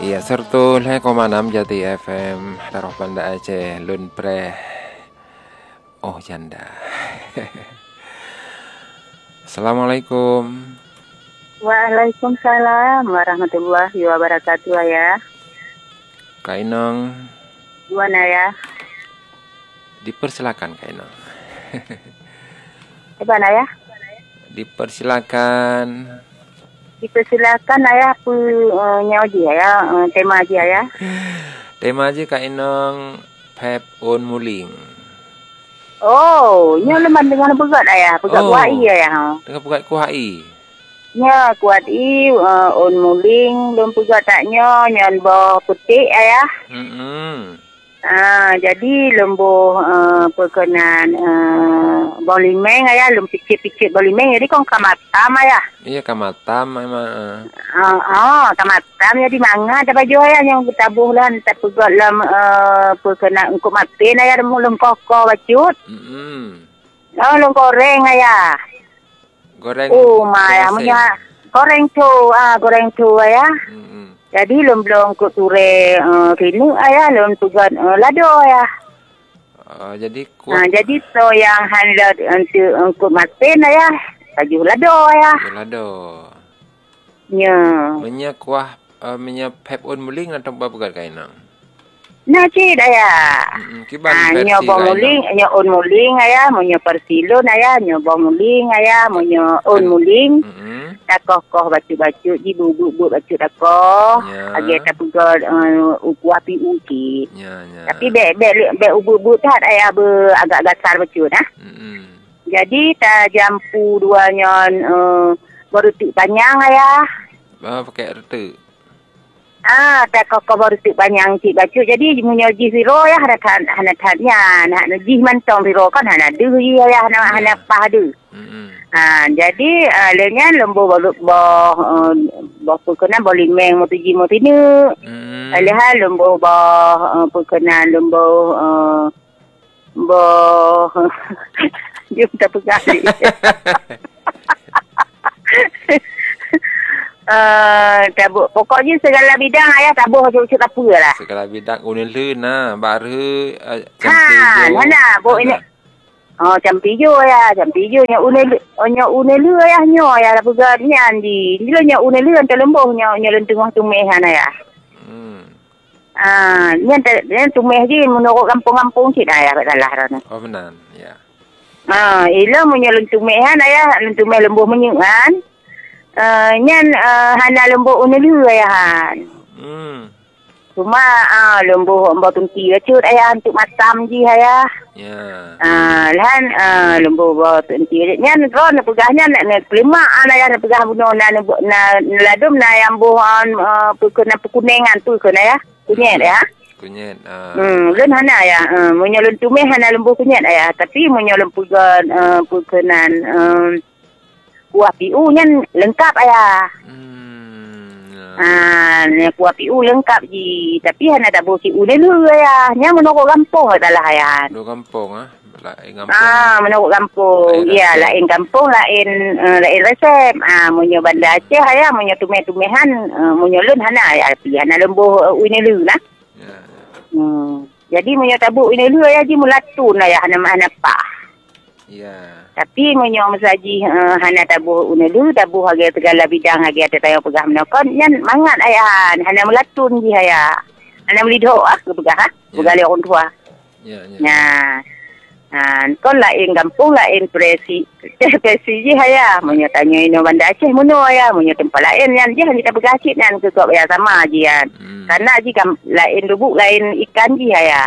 Iya, sertu le komanam Jati FM Taruh Banda Aceh Lun Pre Oh janda. Assalamualaikum. Waalaikumsalam warahmatullahi wabarakatuh ya. Kak Inong. Gimana ya? Dipersilakan Kak Inong. Gimana ya? Dipersilakan. Dipersilakan ayah punya aja ya, tema aja ya. Tema aja Kak Inong Pep on Muling. Oh, nya leman dengan pegat ayah, pegat kuai ya. Dengan pegat kuai. Nya kuat on muling lem pegat taknya nyan bo putih ayah. Jadi lembu perkenan bolimeng ayah, lem picit-picit bolimeng jadi kong kamatam ayah. Iya kamatam memang. Kamatam jadi manga ada baju ayah yang tabuh lah tak pegat lem perkenan untuk matin ayah lem koko bacut. Lem goreng ayah. Goreng. Maya punya goreng tu ayah. Jadi belum ku ture kini ayah lom tugan lado ayah. Jadi kuah. Jadi so yang handle untuk maten ayah, baju lado ayah. Lado. Nya. Menya kuah menya pep on muling atau apa pegat kainang? Nah cid ayah. Nya bong muling, nya on muling ayah, monyo persilon ayah, nya bong muling ayah, monyo on muling. Takoh bacu-bacu di bubuk bacu takoh agi ta pegat uku api uki tapi be ubuk tak ayah agak gasar bacu nah jadi ta jampu dua nyon berutik panjang ayah pakai retu takoh berutik panjang cik bacu jadi munyo ji siro ya hanatnya nak ji mantong siro kan hana du ya hana padu. Jadi lenya lembu boh perkenan bolimeng motuji motinu. Leha lembu boh perkenan lembu boh dia tak pegali. Pokoknya segala bidang ayah tabuh macam apa lah. Segala bidang unelu na baru mana bo ini. Campijo ya, campijo nya unelu ya nyo ya pegat nyan di. Dilo nya unelu ante lemboh nya lentengah tumehan ya. Nyan tumeh ji menurut kampung-kampung cik ya salah rana. Oh benar, ya. Ilo munyo lentumehan ya, lentumeh lemboh menyuan. Nyan hana lemboh unelu ya han. Cuma lembu tungki acut ayah untuk matam ji ayah. Ya. Lahan lembu tungki nyan ron pegahnya nak kelima ayah nak pegah buno na ladum na yang buhan pukunengan tu kena ya. Kunyet ya. Kunyet. Len hana ya. Munyo lentume hana lembu kunyet ayah, tapi munyo lembu pukunan kuah piu nyan lengkap ayah. Kuah piu lengkap ji. Tapi hana tak boleh dulu ya. Nya menokok kampung adalah ya. Menokok kampung lain kampung. Menokok kampung. Ya, lain kampung, lain resep. Munyo Banda Aceh ya, munyo tumehan, munyo lun hana ya. Tapi hana lembuh winelu lah. Jadi munyo tabuk winelu ya ji mulatun lah ya hana pah. Ya. Tapi munyo masaji hana tabuh unelu tabuh hagi segala bidang hagi ada tayo pegah menokon nyan mangat ayahan hana melatun ji haya hana melidho pegah pegah le orang tua kon lain kampung lain presi ji haya munyo tanyo ino Banda Aceh muno ya munyo tempat lain nyan ji hanya pegah cik nan ke kok ya sama ji kan karena ji lain lubuk lain ikan ji haya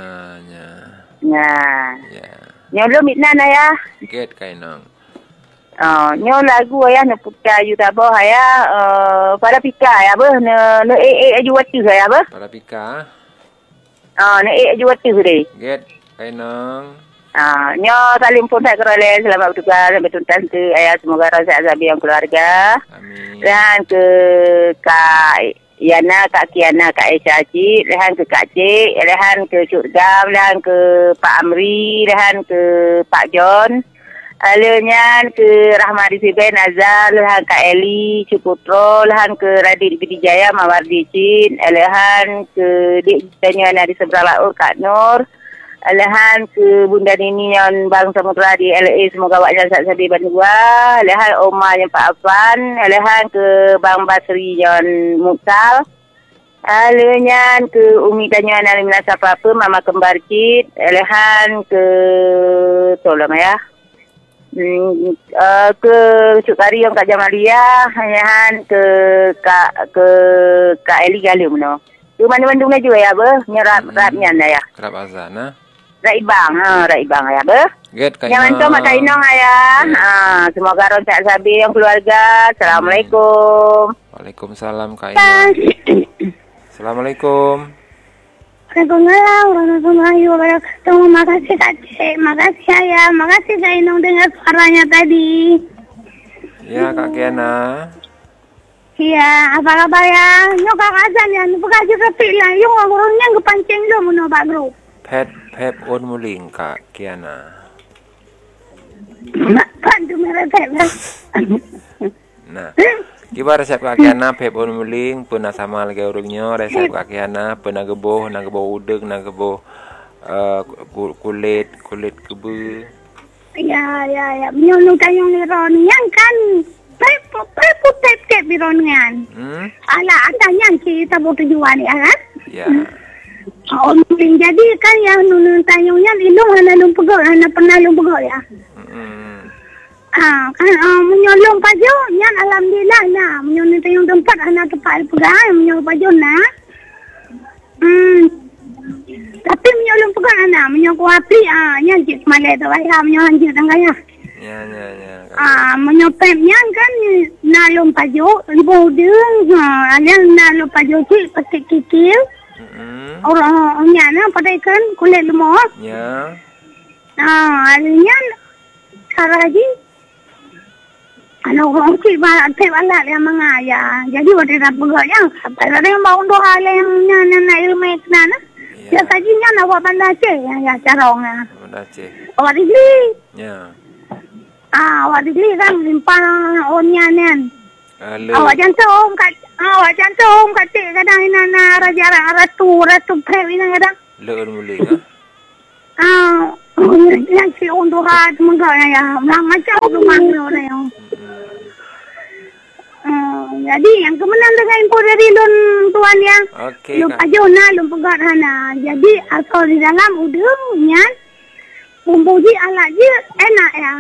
Nyolo mitnan ayah. Get kainang. Nyo lagu ayah ne puta yu tabo ayah pada pika ya bah ne aju watu ayah bah. Pada pika. Ne aju watu deh. Get kainang. Nyo salim pun tak kerana selamat bertugas sampai tuntas ke ayah semoga rasa azabi yang keluarga. Amin. Dan ke Kak Yana, Kak Kiana, Kak Aisyah Cik, lehan ke Kak Cik, lehan ke Cuk Gam, lehan ke Pak Amri, lehan ke Pak John, Alanya ke Rahmadi Sibai Nazar, lehan Kak Eli Cuputro, lehan ke Radit Bidi Jaya Mawardi Cin, lehan ke Dik Tanya di seberang laut Kak Nur, lehan ke Bunda Nini yang Bang Samudra di LA, semoga wajah sabi bandua, lehan Oma yang Pak Afan, lehan ke Bang Basri yang Muksal, alanya ke Umi Tanya Nari Minasa Papa, Mama Kembar Cid, lehan ke tolong ya. Ke Cuk Kari yang Kak Jamalia, hanyahan ke Kak Eli Galum no. Tu mana-mana juga ya be, nyerap-rapnya ya. Kerap azan nah. Raibang ya be. Get Kak. Jangan tu mak Kainong ya. Semoga rontak sabi yang keluarga. Assalamualaikum. Waalaikumsalam Kak Inong. Assalamualaikum. Waalaikumsalam warahmatullahi wabarakatuh. Makasih Kak Cik, makasih saya, makasih Kak Inong dengar suaranya tadi. Ya Kak Kiana. Iya, apa kabar ya? Nyok Kak Azan ya, buka juga pilih. Yung agurungnya ngepancing lo muna Pak Bro. Pep on muling Kak Kiana. Bantu merah pep. Nah. Kiba resep Kak Kiana pep on muling puna sama lagi urungnya resep Kak Kiana puna geboh udeg na geboh kulit kebu. Ya. Menyolong kayong liron yang kan pep lirongan. Ala andanya kita butuh jual ya kan? Ya. Oh, mungkin jadi kan yang nunun tayungnya ilung hana lumpegol hana pernah lumpegol ya. Kan menyolong pajo nyan alhamdulillah nah menyolong tayung tempat anak tepat pegang menyolong pajo nah. Tapi menyolong pegang anak menyolong api nyan cik malai tu ayah menyolong cik tanggaya. Ya. Menyolong nyan kan nalung pajo ibu deng alian nalung pajo cik pakai kikil. Orang nyan pada ikan kulit lemah. Ya. Alian cara lagi. Orang cik balat yang mengaya. Jadi waktu tak pegak yang sampai ada yang bawa untuk hal yang nak ilmu sana. Ya sajinya nak buat bandar Aceh ya cara orang. Bandar Aceh. Awak digli. Ya. Awak digli kan limpah onnya nen. Awak jantung kat cik kadang ina ratu prep ina kadang. Leun muling yang si untuk hal menggak ya. Macam rumah orang yang. Jadi yang kemenang dengan info dari lun tuan ya. Okey. Lun ajona, lun pegat hana. Jadi asal di dalam udangnya bumbu ji alat je enak ya.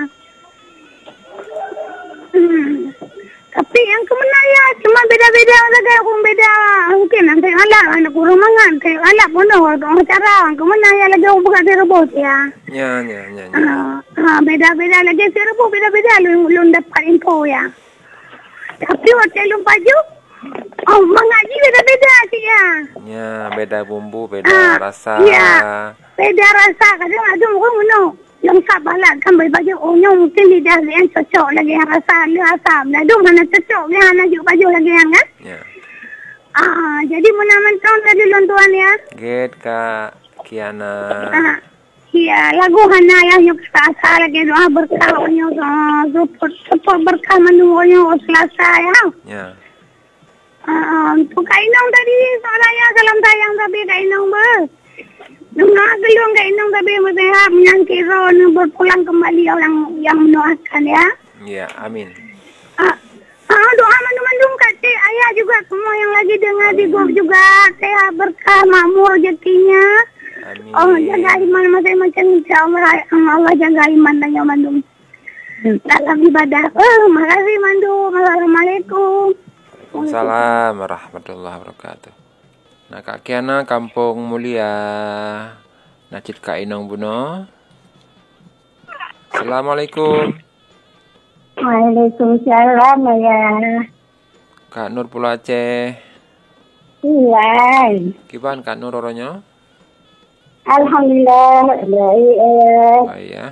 Tapi yang kemenang ya cuma beda-beda saja pun beda. Mungkin nanti alat anak kurang mangan, kayak alat pun orang cara kemenang ya lagi orang pegat rebus ya. Ya. Beda-beda lagi rebus beda-beda lun dapat info ya. Tapi waktu lum baju, mengaji beda-beda sih ya. Ya, beda bumbu, beda rasa. Ya, beda rasa. Kadang ada orang mana yang sabarlah kan baju onyong mungkin lidah yang cocok lagi yang rasa asam. Lalu mana cocok yang anak juga baju lagi yang kan? Ya. Jadi menamatkan tadi luntuan ya. Get Kak Kiana. Ya, lagu hana yang nyok selasa lagi doa berkah nyok support berkah menunggunya selasa ya. Ya. Tu kainong tadi soalnya salam tayang tapi kainong ber. Nunggu gelung kainong tapi mesti menyangkiro berpulang kembali orang yang mendoakan ya. Ya, amin. Doa mandum-mandum kata ayah juga semua yang lagi dengar di grup juga sehat berkah makmur rezekinya. Amin. Jaga iman macam-macam Allah jaga iman dan yang mandum dalam ibadah. Makasih mandum. Assalamualaikum. Waalaikumsalam warahmatullahi wabarakatuh. Nah Kak Kiana Kampung Mulia Nacit Kak Inong Buno. Assalamualaikum. Waalaikumsalam ya. Kak Nur Pulau Aceh. Iya. Kiban Kak Nur orangnya? Alhamdulillah baik ya.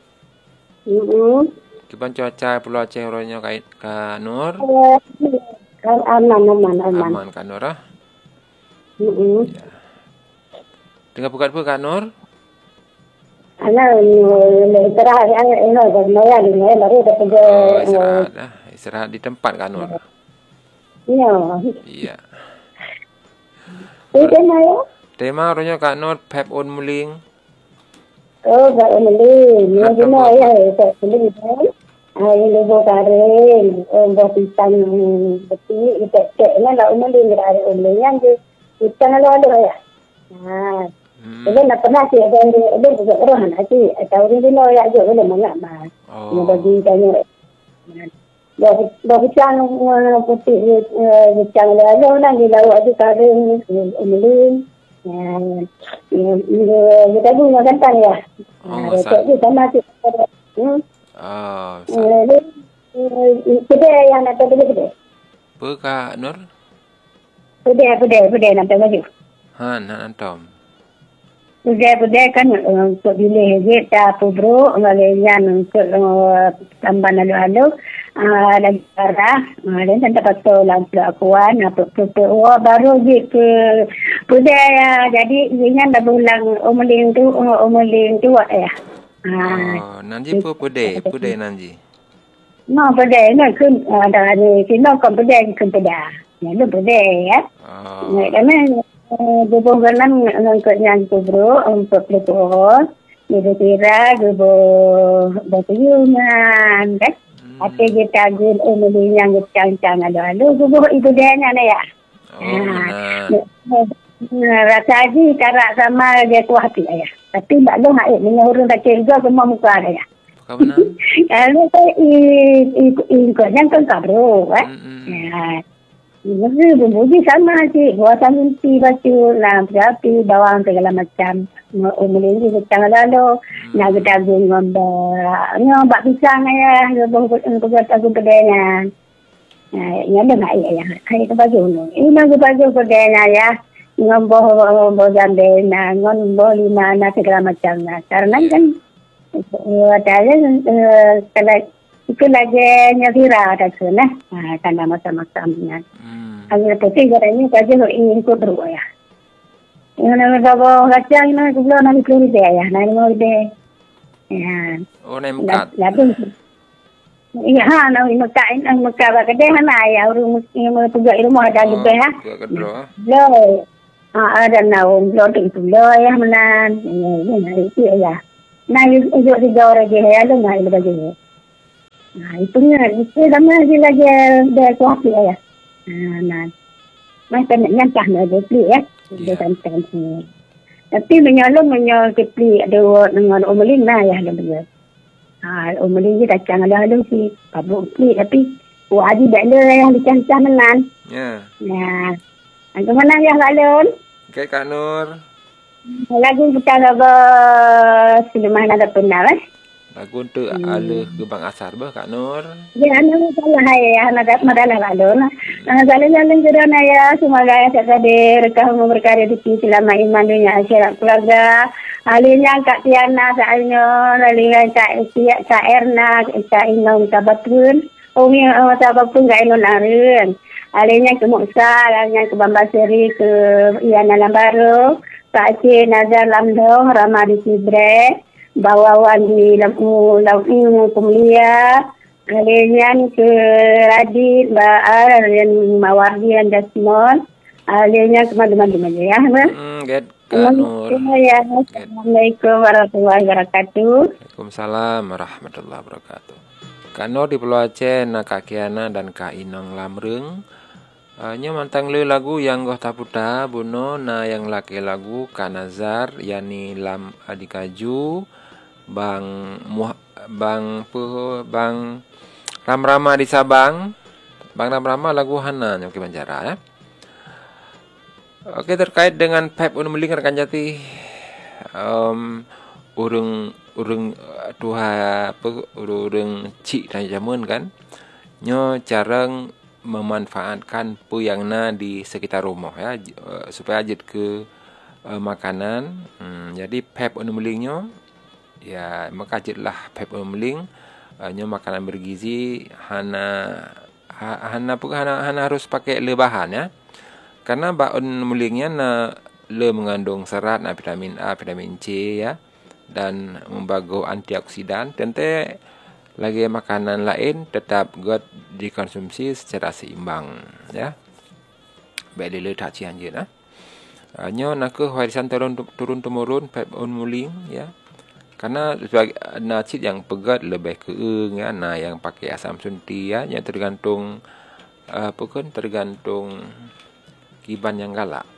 Kiban cuaca Pulau Aceh orangnya Kak Nur? Aman Kak Nur ah? Ya. Dengar buka Kak Nur? Ana istirahat yang bermaya ni baru dapat istirahat di tempat kan Nur. Iya. Tema orangnya Kak Nur Pep on muling. Kak on muling. Ni guna ya tak muling kan. Ai lebo karen, pisang beti kita lah muling ada muling yang pisang ada ya. Ini nak pernah sih ada juga orang nanti tahu ni no ya juga boleh mengak mah. Nak bagi tanya. Dah pisang putih pisang lalu nang di laut ada karen umelin. Kita guna kan ya. Jadi sama sih. Kita yang nak tahu dulu. Kak Nur? Pede nak tahu dulu. Nak tahu. Budaya kan untuk bilih kita bro ngalian untuk tambah lalu lagi arah dan tempat tolong pelakuan apa baru gitu budaya jadi ingin dah ulang umuling tu ya. Nanti pede nanti. No pede nak kun ada ni sino kon pede kun peda. Ni pede ya. Karena Guberngan ngangkatnya itu bro untuk pelituan, jadi kira bertuyungan, kan? Apa kita gul umumnya yang cang-cang lalu gubuh itu dia nya ya. Rasa aja karak sama dia tu hati ya. Tapi tak ada hak ni orang tak kerja semua muka dia. Kamu Kalau ikut yang kan bro, kan? Bumbu sama sih, buatan inti baju, lampu bawang segala macam. Umulin juga jangan lalu, nak kita guna ngombak pisang ya, buat aku pedenya. Yang ada nak ya, kayak tu baju ni. Ini aku baju pedenya ya, ngombo jambe, ngombo lima segala macam. Karena kan, ada kalau itu lagi nyavira ada sana, karena macam-macamnya. Agak putih katanya saja ingin ikut terus ya. Yang nak kacang nak gula nak dipilih dia ya, nak mau dia. Ya. Nemkat. Iya, nak mekah kedai mana ya, orang mau tugas ilmu ada lebih ya. Lo, ada naung lo tu lo ya mana, ini hari itu ya. Nah itu juga orang je ya, lo nak lebih je. Nah itu sama lagi dia kuat ya. Macam nyantah nak beli ya, dia santai ni. Tapi menyolong beli ada dengan umuling lah ya lebih. Umuling dia kacang lalu si pabuk beli tapi wajib dah le yang dicancah menan. Ya. Ya. Angkat mana ya lalu? Okay Kak Nur. Lagu kita apa sebelum ada pernah eh? Lagu tu ala ke Bang Asar bah Kak Nur. Ya, anu salah ya, nak madalah lalu. Jalan-jalan kerana ya, semoga saya tadi rekah berkarya di selama iman dunia akhirat keluarga. Alinya Kak Tiana, Kak Alinya Kak Erna, Kak Inom, Kak Batun. Umi Kak pun Kak Inom Larin. Alinya ke Muksa, alinya ke Bambaseri, ke Iana Lambaru, Kak Aceh Nazar Lamdong, Ramadi Sibre. Bawawan di lampu pemulia, alian ke Radit, alian Mawardian Jasmine, aliannya ke mana-mana ya, Get Kak Nur. Assalamualaikum warahmatullahi wabarakatuh. Waalaikumsalam warahmatullahi wabarakatuh. Kak Nur di Pulau Aceh, Kak Kiana dan Kak Inong Lamreng. Nya mantang le lagu yang goh taputa buno na yang laki lagu Kak Nazar yani lam adikaju Bang Ramrama di Sabang. Bang Ramrama lagu Hana yang ke Banjara ya. Oke, terkait dengan Pep Unmeling rekan jati. Urung cik dan jamun kan. Nyo carang memanfaatkan puyangna di sekitar rumah ya supaya ajit ke makanan. Jadi Pep Unmelingnya ya makajitlah Pep Unmeling nyo makanan bergizi hana harus pakai le bahan ya. Karena Unmelingnya le mengandung serat vitamin A, vitamin C ya. dan membago antioksidan. Tentu lagi makanan lain tetap good dikonsumsi secara seimbang ya. Baik dulu tak cian je nah. Nyo nak ke warisan turun temurun pep on muling ya. Karena sebagai nacit yang pegat lebih ke ya, nah yang pakai asam sunti ya, yang tergantung tergantung kiban yang galak